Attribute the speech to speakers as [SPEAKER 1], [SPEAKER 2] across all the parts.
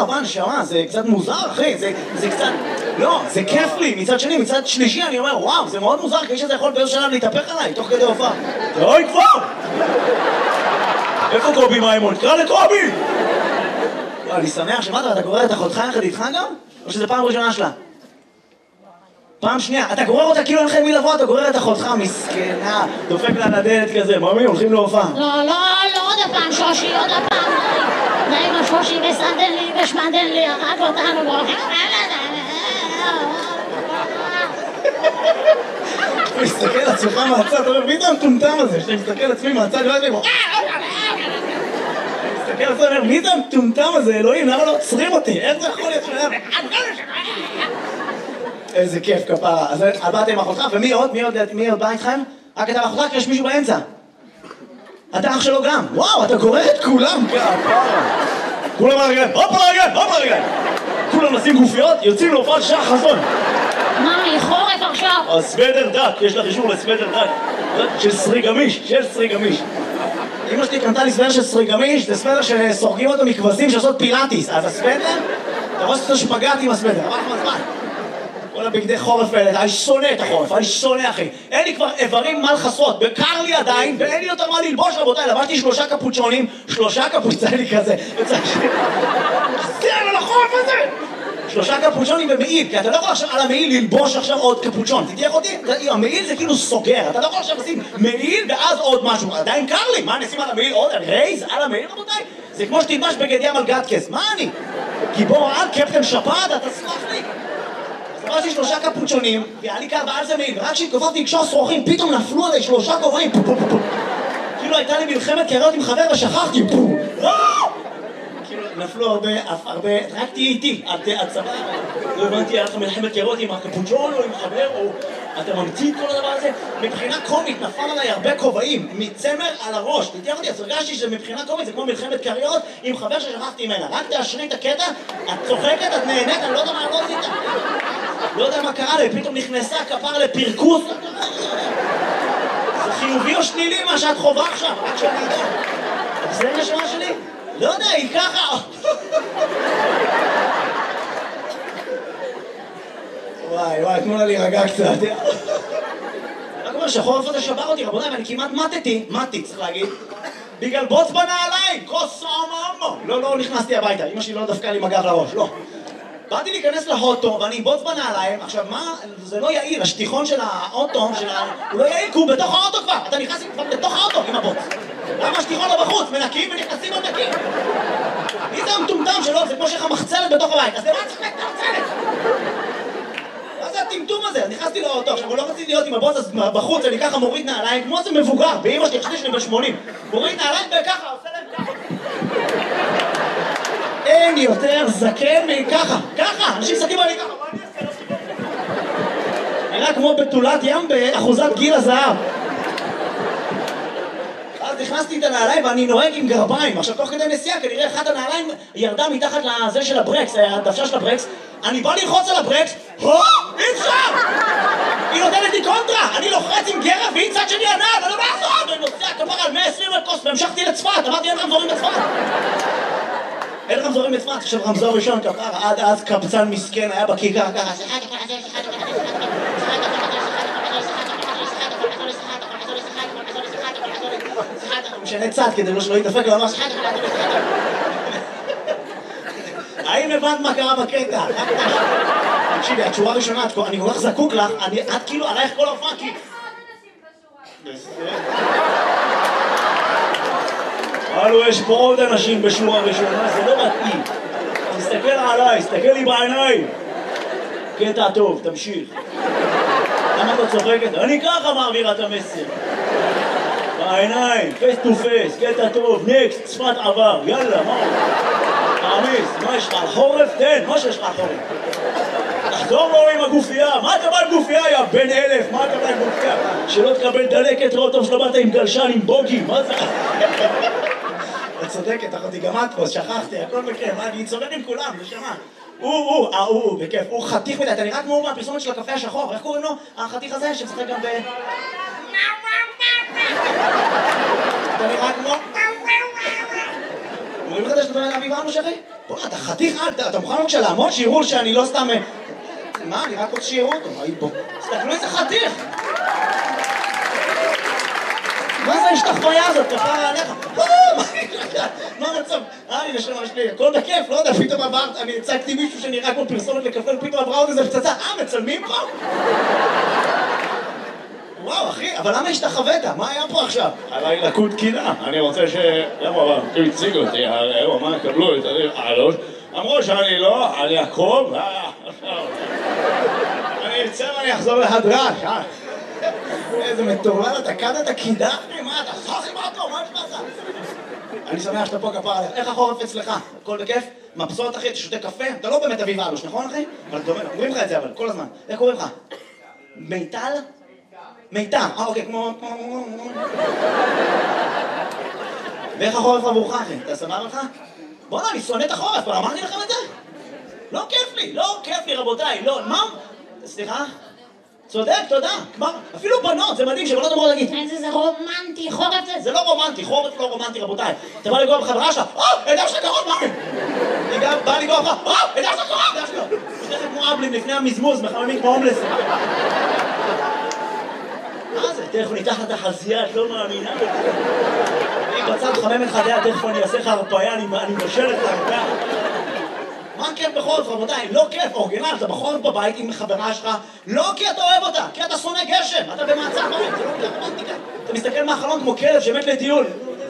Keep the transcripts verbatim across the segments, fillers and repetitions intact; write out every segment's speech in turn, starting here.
[SPEAKER 1] רבה, נשמה, זה קצת מוזר, אחי, זה, זה קצת... לא, זה כיף לי, מצד שני, מצד שלישי, אני אומר, וואו, זה מאוד מוזר, כי איש הזה יכול באיזשהו שלב להתהפך עליי, תוך כדי הופעה. אוי, כבר! איפה קובי מימון? תקרא לקובי! אני שמח שמעת, אתה גורר את אחותך יחד איתך גם? או שזה פעם ראשונה שלה? פעם שנייה, אתה גורר אותה כאילו אין לך מי לבוא, אתה גורר את אחותך, מסכנה, דופק לה לדלת כזה, ממי, הולכים להופעה.
[SPEAKER 2] לא, לא, לא, עוד הפעם, שושי, עוד הפעם. די עם השושי, וסדן לי, ושמדן לי, הרג אותנו, והולכים...
[SPEAKER 1] אתה מסתכל על עצמך מהצד, אתה אומר, מי זה המטומטם הזה? שאתה מסתכל על עצמי מהצד, לא יודעים, מסתכל על עצמי, אומר, מי זה המטומטם הזה, אלוהים, למה לא עוצרים אותי? איך זה יכול להיות שלהם? איזה כיף כפרה. אז באת עם אחותך, ומי עוד? מי עוד בא איתכם? רק אתה ואחותך, כי יש מישהו באמצע. אתה אח שלו גם. וואו, אתה גורר את כולם. כפרה. כולם על הרגליים, הופ על הרגליים, הופ על הרגליים. כולם נשים גופיות, יוצאים להופעת שעה חזון.
[SPEAKER 2] מה, היא חורף עכשיו?
[SPEAKER 1] הסוודר דק, יש לך אישור לסוודר דק. של סרי גמיש, של סרי גמיש. אמא שלי קנתה לי סוודר של סרי גמיש, זה סוודר שסורגים אותו מכבשים שעושות פילאטיס. אז הסוודר, אתה רואה שאתה שפגעת עם הסוודר. אמר לך מזמן. כל הבגדי חורף האלה, אני שונא את החורף, אני שונא אחי. אין לי כבר איברים מה לחסות, בקר לי עדיין, ואין לי יותר מה ללבוש רבותיי, לבשתי שלושה קפוצ'ונים, שלושה קפוצ'ונים לי כזה, זה על החורף הזה! שלושה קפוצ'ונים ומעיל, כי אתה לא יכול עכשיו על המעיל ללבוש עכשיו עוד קפוצ'ון, תתייך אותי? המעיל זה כאילו סוגר, אתה לא יכול עכשיו לשים מעיל ואז עוד משהו, עדיין קר לי, מה נשים על המעיל עוד? רייז על המעיל רבותיי? זה כמו שתלבש בגד ים על גטקס, מה אני? גיבור על קפטן שפעת, אתה סלח לי? עברתי שלושה קפוצ'ונים, והיה לי קר ועל זה מעיל, ורק כשהתכופפתי לקשור שרוכים, פתאום נפלו עליי שלושה כובעים, כאילו הייתה לי מלחמת קריות עם חבר ושכחתי, כאילו נפלו הרבה, הרבה, רק תהיי איתי, את צבא, לא הבנתי, היה לך מלחמת קריות עם הקפוצ'ון או עם חבר, או אתה ממציא את כל הדבר הזה, מבחינה קומית נפל עליי הרבה כובעים, מצמר על הראש, תתייך אותי, אז הרגשתי שמבחינה קומית זה כמו מלחמת קריות עם חבר ששכחתי ממנה, רק תאשרי את הקטע, את צוחקת, את נהנית, אני לא יודע מה לא עשית. לא יודע מה קרה לי, פתאום נכנסה כפר לפרקוס. זה חיובי או שלילי מה שאת חובה עכשיו? רק שאני יודע. זה נשמה שלי? לא יודע, היא ככה. וואי וואי, תנו לה להירגע קצת. רק אומר שהחורף הזה שבר אותי רבותיי, ואני כמעט מתתי, מתי צריך להגיד, בגלל בוץ בנעליים, כוס עמם. לא, לא נכנסתי הביתה, אמא שלי לא דפקה לי מגב לראש, לא. באתי להיכנס לאוטו ואני בוץ בנעליים, עכשיו מה, זה לא יעיל, השטיחון של האוטו, של ה... הוא לא יעיל כי הוא בתוך האוטו כבר, אתה נכנס כבר לתוך האוטו עם הבוץ. למה השטיחון לא בחוץ? מנקים ונכנסים עוד נקים. מי זה המטומטם שלו? זה כמו שיש לך מחצלת בתוך הבית, אז למה צריך את המחצלת? מה זה הטמטום הזה? אז נכנסתי לאוטו, עכשיו הוא לא רציתי להיות עם הבוץ, אז בחוץ אני ככה מוריד נעליים, כמו זה מבוגר, באמא שלי, חשתי שלי בשמונים. מוריד נעליים וככה, עושה להם ככה. אין יותר זקן מככה, ככה, אנשים זקים עלי ככה, מה אני אעשה? נראה כמו בתולת ים באחוזת גיל הזהב. אז נכנסתי את הנעליים ואני נוהג עם גרביים, עכשיו תוך כדי נסיעה כנראה אחת הנעליים ירדה מתחת לזה של הברקס, הדוושה של הברקס, אני בא ללחוץ על הברקס, הו, אי אפשר! היא נותנת לי קונטרה, אני לוחץ עם גרב והיא צד שני הנעל, אני לא מעזור, אני נוסע כפר על מאה ועשרים לקוס והמשכתי לצפת, אמרתי אין רמזורים בצפת. אין רמזורים בצפת, עכשיו רמזור ראשון כפר, עד אז קבצן מסכן היה בכיכר ככה, משנה צד כדי שלא יתדפק לו ממש. האם הבנת מה קרה בקטע? תקשיבי, את שורה ראשונה, אני כל כך זקוק לך, את כאילו עלייך כל הופעה כי... הלו, יש פה עוד אנשים בשורה ראשונה, זה לא מתאים. תסתכל עליי, תסתכל לי בעיניים. קטע טוב, תמשיך. למה אתה צוחקת? אני ככה מעבירה את המסר. בעיניים, פייס טו פייס, קטע טוב, נקסט, צפת עבר, יאללה, מה? תעמיס, מה יש לך? על חורף? תן, מה שיש לך על חורף? תחזור לו עם הגופייה, מה אתה בא עם גופייה, יא בן אלף? מה אתה בא עם גופייה? שלא תקבל דלקת רוטוב שלא באת עם גלשן, עם בוגי, מה זה? את צודקת, אחותי, גם את פה, שכחתי, הכל בכיף, אני צודק עם כולם, נשמה. הוא, הוא, אה, הוא, בכיף, הוא חתיך מדי, אתה נראה כמו מהפרסומת של הקפה השחור, איך קוראים לו? החתיך הזה שמשחק גם ב... אתה נראה כמו... אומרים לך שאתה מדבר אביב אלוש, אחי? בוא, אתה חתיך, אתה מוכן בבקשה לעמוד שיראו שאני לא סתם... מה, אני רק רוצה שיראו אותו, מה היא פה? תסתכלו איזה חתיך! מה זה השתחוויה הזאת? כפרה עליך? מה המצב? אה, אני נשמע שלי, הכל בכיף, לא יודע, פתאום עברת, אני הצגתי מישהו שנראה כמו פרסומת לקפה, ופתאום עברה עוד איזה פצצה, אה, מצלמים פה? וואו, אחי, אבל למה השתחווית? מה היה פה עכשיו?
[SPEAKER 3] עליי לקוד קינה, אני רוצה ש... למה, אבל הוא הציג אותי, הרי הוא אמר, קבלו את אלוש, אמרו שאני לא, אני אקום,
[SPEAKER 1] אני אצא ואני אחזור להדרש, אה? איזה מטורלל, אתה קדת קידח לי, מה אתה חכי מה אתה, מה יש לך? אני שמח שאתה פה כפר עליך, איך החורף אצלך? הכל בכיף? מבסוט אחי, אתה שותה קפה? אתה לא באמת אביב אלוש, נכון אחי? אבל אתה אומר, אומרים לך את זה אבל, כל הזמן. איך קוראים לך? מיטל? מיטל, אה אוקיי, כמו... ואיך החורף עבורך אחי? אתה סבבה לך? בוא'נה, אני שונא את החורף, אבל אמרתי לכם את זה? לא כיף לי, לא כיף לי רבותיי, לא, מה? סליחה? צודק, תודה, כבר, אפילו בנות, זה מדהים שבנות אמרו להגיד
[SPEAKER 2] איזה זה רומנטי, חורף זה...
[SPEAKER 1] זה לא רומנטי, חורף לא רומנטי רבותיי. אתה בא לגוע בחברה שלך, אה, ידע שאתה קרוב, מה? אני גם בא לגוע בך, אה, ידע שאתה קרוב, ידע שאתה קרוב. שתכף כמו אבלים לפני המזמוז, מחממים כמו הומלס. מה זה? תכף ניתח את החזייה, את לא מאמינה. אני בצד חמם את חדיה, תכף אני אעשה לך הרפאיה, אני מבשל את הרפאיה. מה כיף בחורף, רבותיי? לא כיף, אורגינל, אתה בחורף בבית עם חברה שלך, לא כי אתה אוהב אותה, כי אתה שונא גשם, אתה במעצר בית, זה לא רומנטיקה. אתה מסתכל מהחלון כמו כלב שמת לטיול.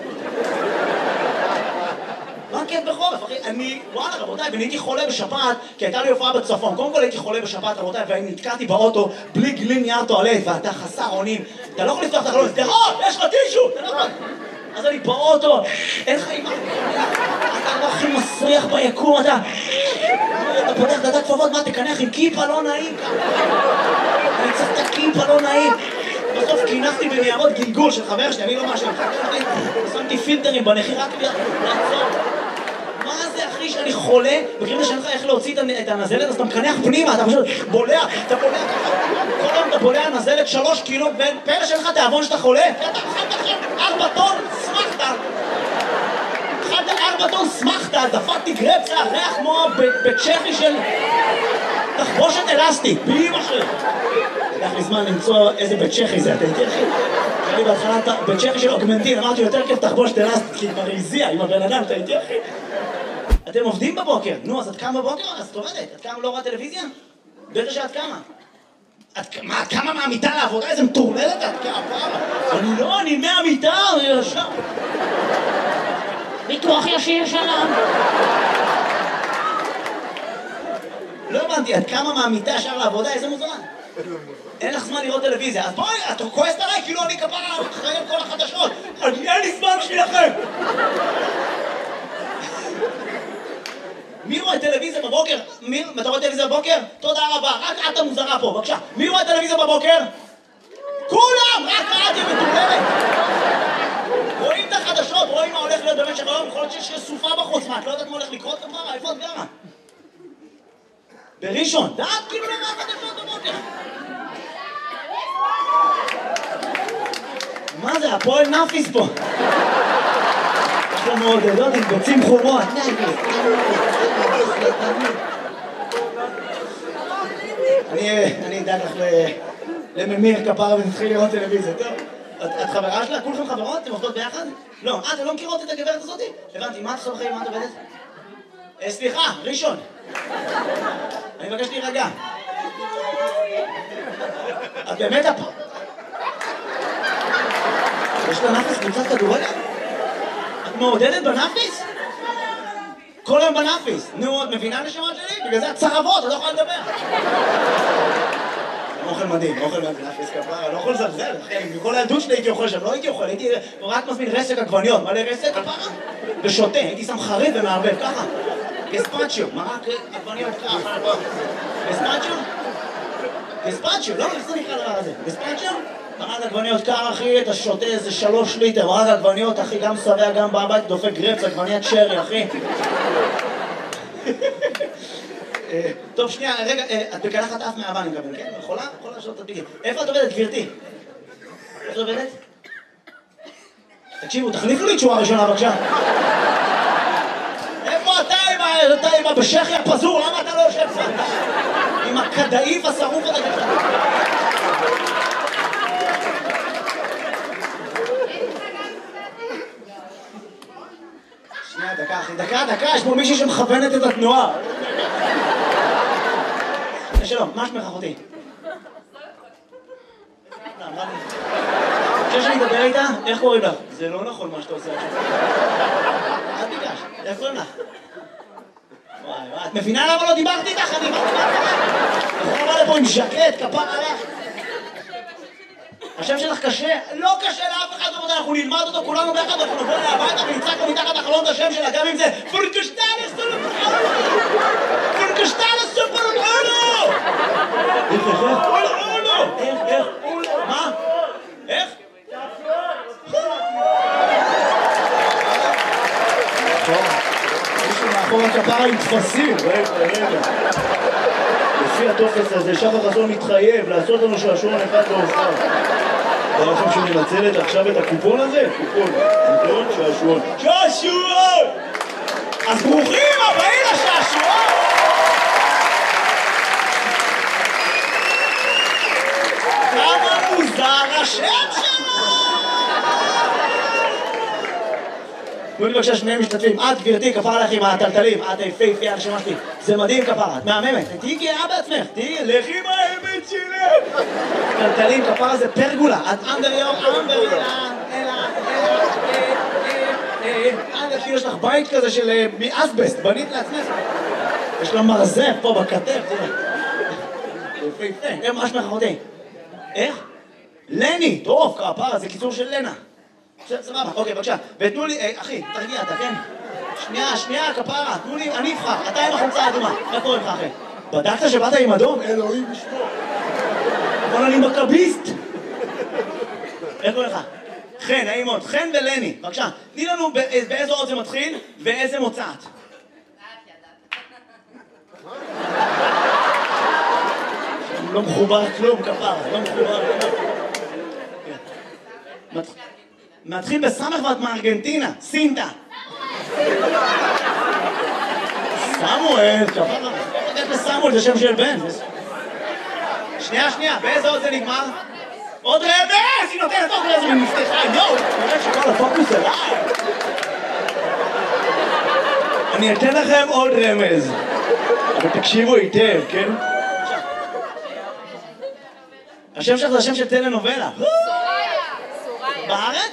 [SPEAKER 1] מה כיף בחורף, אחי? אני, וואלה, רבותיי, ואני הייתי חולה בשפעת, כי הייתה לי הופעה בצפון. קודם כל הייתי חולה בשפעת, רבותיי, ואני נתקעתי באוטו בלי גלין נייר טואלט, ואתה חסר אונים. אתה לא יכול לפתוח את החלון, תראות, יש לך טישו! אתה לא יכול. אז אני באוטו, אין לך אימא. אתה לא הכי מסריח ביקום, אתה... אתה פותח דעת כפפות, מה, תקנח עם כיפה לא נעים? אני צריך את הכיפה לא נעים. בסוף קינחתי בניירות גלגול של חבר שלי, אני לא משהו. שמתי פילטרים בנחי רק לעצור. מה זה, אחי, שאני חולה? בקריב שאין לך איך להוציא את הנזלת, אז אתה מקנח פנימה, אתה פשוט בולע, אתה בולע ככה. כל היום אתה בולע נזלת שלוש קילו, ופלא שאין לך תיאבון שאתה חולה? אתה אכלת עכשיו ארבע טון, סמכת. אכלת ארבע טון, סמכת, דפקתי גרפסה, ריח כמו בצ'כי של תחבושת אלסטית, באמא שלי. לקח לי זמן למצוא איזה בית צ'כי זה, אתה איתי אחי? היה לי בהתחלה בית צ'כי של אוגמנטין, אמרתי יותר כיף תחבושת אלסטית, כי כבר הזיע עם הבן אדם, אתה איתי אחי? אתם עובדים בבוקר, נו, אז את קמה בבוקר? אז את עובדת, את קמה לא רואה טלוויזיה? בטח שאת קמה. מה, את קמה מהמיטה לעבודה? איזה מטורללת את קמה? אני לא, אני מהמיטה, אני ישר.
[SPEAKER 2] ביטוח ישיר שלום.
[SPEAKER 1] לא הבנתי, את קמה מהמיטה ישר לעבודה? איזה מוזמן? אין לך זמן לראות טלוויזיה, אז בואי, את כועסת עליי כאילו אני כפרה אחראי על כל החדשות. אין לי זמן בשבילכם. מי רואה טלוויזיה בבוקר? מי? אתה רואה טלוויזיה בבוקר? תודה רבה, רק את המוזרה פה, בבקשה. מי רואה טלוויזיה בבוקר? כולם! רק את היא מטורללת! רואים את החדשות, רואים מה הולך להיות במשך היום, יכול להיות שיש סופה בחוץ, מה, את לא יודעת מה הולך לקרות כפרה? איפה את גרה? בראשון, דעת כאילו לא רואה חדשות בבוקר. מה זה, הפועל נאפיס פה? יש לו מעודדות עם ביצים חומות. אני אדאג לך לממיר כפרה ונתחיל לראות טלוויזיה, טוב? את חברה שלה? כולכם חברות? אתם עובדות ביחד? לא, אה, אתם לא מכירות את הגברת הזאתי? הבנתי, מה את עושה בחיים? מה את עובדת? סליחה, ראשון. אני מבקש להירגע. את באמת הפ... יש לה נאפיס קבוצת כדורגל? את מעודדת בנאפיס? כל היום בנאפיס. נו, את מבינה נשמות שלי? בגלל זה את צרבות, את לא יכולה לדבר. אוכל מדהים, אוכל מדהים, נאפיס כפרה, לא יכול לזלזל, אחי, מכל הילדות שלי הייתי אוכל שם, לא הייתי אוכל, הייתי רק מזמין רסק עגבניות, מלא רסק כפרה, ושותה, הייתי שם חריף ומערבב, ככה. גספצ'יו, מרק עגבניות ככה, גספצ'יו? גספצ'יו, לא, איך זה נקרא דבר הזה? גספצ'יו? מרק עגבניות קר, אחי, אתה שותה איזה שלוש ליטר, מרק עגבניות, אחי, גם שבע, גם בבית, דופק גרפס, עגבניית שרי, אחי. טוב, שנייה, רגע, את בקלחת אף מהאבא, אני מקבל, כן? יכולה? יכולה לשאול את הדביקים. איפה את עובדת, גברתי? איפה את עובדת? תקשיבו, תחליפו לי תשואה ראשונה, בבקשה. אתה עם הבשכי הפזור, למה אתה לא יושב שם? עם הכדאיף השרוף הזה ככה. שנייה, דקה אחי, דקה, דקה, יש פה מישהי שמכוונת את התנועה. שלום, מה שמך אחותי? חושב שאני אדבר איתה? איך קוראים לך? זה לא נכון מה שאתה עושה עכשיו. אל תיגש, איך קוראים לך? וואי, וואי, את מבינה למה לא דיברתי איתך? אני דיברתי איתך. אתה בא לפה עם ז'קט, כפר עליך. השם שלך קשה? לא קשה לאף אחד, אנחנו נלמד אותו כולנו ביחד, אנחנו נבוא אליה הביתה ונצעק לו מתחת החלון את השם שלה, גם אם זה פורקשטלס סופרולו! פורקשטלס סופרולו! איך, איך, איך? איך, איך? מה? איך? מישהו מאחור הכפרה עם תפסים, רגע, רגע. לפי הטופס הזה, שחר חסון מתחייב לעשות לנו שעשועון אחד לאופן. אתה לכם שמנצלת עכשיו את הקופון הזה? קופון, קופון, שעשועון. שעשועון! אז ברוכים הבאים לשעשועון! כמה מוזר השם שלו! תנו לי בבקשה שני משתתפים, את גברתי כפרה עליך עם הטלטלים, את היפהפייה הנשמה שלי, זה מדהים כפרה, את מהממת, תהיי גאה בעצמך, תהיי לכי עם האמת שלך! טלטלים כפרה זה פרגולה, את אנדר יום, אנדר יום, אלא, אלא, אנדר כאילו יש לך בית כזה של מאסבסט, בנית לעצמך, יש לו מרזב פה בכתף, תראה, יפהפה, מה שמך אחותי? איך? לני, טוב, כפרה, זה קיצור של לנה. סבבה, אוקיי, בבקשה. ותנו לי, אחי, תרגיע, אתה כן? שנייה, שנייה, כפרה, תנו לי, אני אבחר, אתה עם החולצה האדומה. איך קוראים לך, אחי? בדקת שבאת עם אדום? אלוהים ישמור. אבל אני מכביסט. איך קוראים לך? חן, נעים מאוד. חן ולני, בבקשה. תני לנו באיזו אות זה מתחיל ואיזה מוצאת. לא מחובר כלום, כפרה, לא מחובר כלום. מתחיל בסמך ואת מארגנטינה, סינטה. סמואל, כפרה. איך לסמואל זה שם של בן. שנייה, שנייה, באיזה עוד זה נגמר? עוד רמז! היא נותנת עוד רמז ממפתחה, יואו! נראה שכל הפוקוס אליי. אני אתן לכם עוד רמז. אבל תקשיבו היטב, כן? השם שלך זה השם של טלנובלה. בארץ?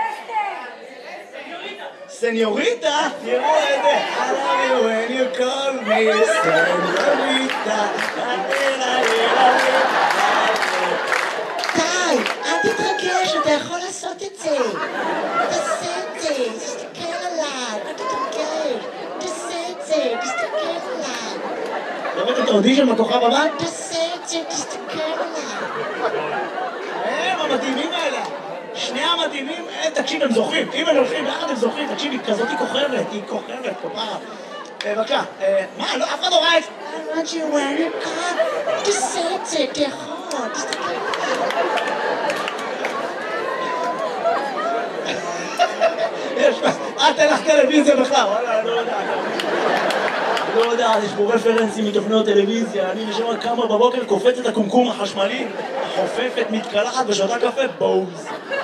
[SPEAKER 1] סניוריטה? תראו את זה. I love you when you call me סניוריטה. די, אל תתרגש, אתה יכול לעשות את זה. תעשה את זה, תסתכל עליי, אל תתרגש. תעשה את זה, תסתכל עליי. ראית את האודישן בכוכב הבא? תעשה את זה, תסתכל עליי. הם המדהימים האלה. שני המדהימים, תקשיב, הם זוכרים. אם הם הולכים ביחד הם זוכרים. תקשיב, היא כזאת היא כוכבת, היא כוכבת, כפרה. בבקשה, מה, לא, אף אחד לא ראה את זה. I want you when you come. תעשה את זה, תיכול, תסתכל. יש, אל תלך טלוויזיה בכלל, וואלה, לא יודע. לא יודע, יש פה רפרנסים מתוכניות טלוויזיה, אני נשמע כמה בבוקר קופץ את הקומקום החשמלי, חופפת, מתקלחת ושותה קפה, בוז.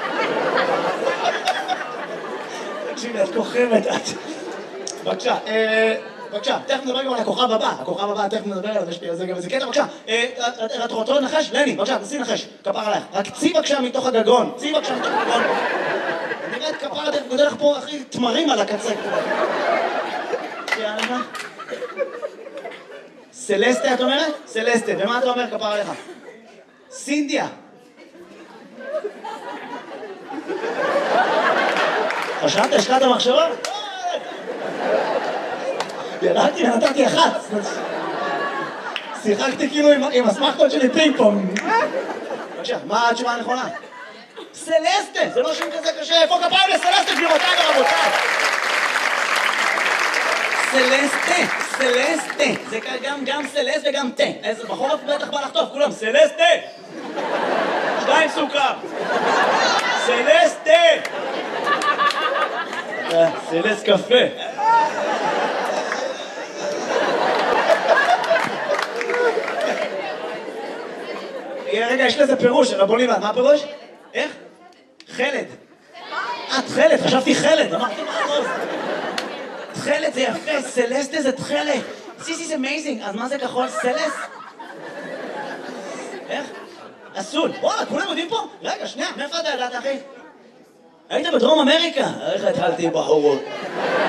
[SPEAKER 1] תקשיבי, את כוכבת, את... בבקשה, בבקשה, תכף נדבר גם על הכוכב הבא, הכוכב הבא, תכף נדבר עליו, יש לי על זה גם איזה קטע, בבקשה, את רוצה לנחש? לני, בבקשה, תעשי נחש, כפר עלייך, רק צי בבקשה מתוך הגגון, צי בבקשה מתוך הגגון. נראה את כפר, דרך גודל לך פה, אחי, תמרים על הקצה. יאללה. סלסטה, את אומרת? סלסטה, ומה אתה אומר כפר עליך? סינדיה. חשבת, השקעת המחשבה? ירדתי ונתתי אחת. שיחקתי כאילו עם הסמכות שלי פינג פונג. בבקשה, מה התשובה הנכונה? סלסטה, זה לא שם כזה קשה. איפה כפיים לסלסטה, גבירותיי ורבותיי? סלסטה, סלסטה. זה גם גם סלסט וגם תה. איזה בחורף בטח בא לחטוף, כולם. סלסטה! שתיים סוכר. סלסטה! סלסט קפה. רגע, יש לזה פירוש, אבל בוא נלמד, מה הפירוש? איך? חלד. אה, תכלת, חשבתי חלד, אמרתי מה הראש? תכלת זה יפה, סלסטה זה תכלת. This is amazing, אז מה זה כחול? סלס? איך? אסול. וואלה, כולם יודעים פה? רגע, שנייה, מאיפה אתה ידעת, אחי? היית בדרום אמריקה? איך התחלתי בחורות?